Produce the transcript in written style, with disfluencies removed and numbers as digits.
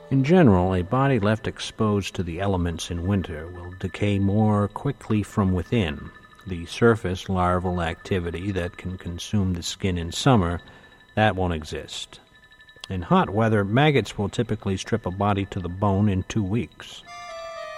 In general, a body left exposed to the elements in winter will decay more quickly from within. The surface larval activity that can consume the skin in summer, that won't exist. In hot weather, maggots will typically strip a body to the bone in 2 weeks.